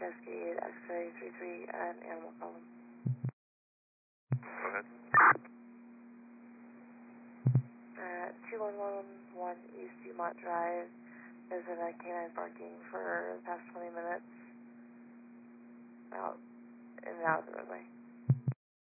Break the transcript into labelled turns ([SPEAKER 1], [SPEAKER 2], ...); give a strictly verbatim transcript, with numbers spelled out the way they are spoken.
[SPEAKER 1] Cascade, X-ray three three, and animal problem.
[SPEAKER 2] Go ahead.
[SPEAKER 1] Uh, two one one one East Dumont Drive. There's been a canine barking for the past twenty minutes out in and out of the roadway.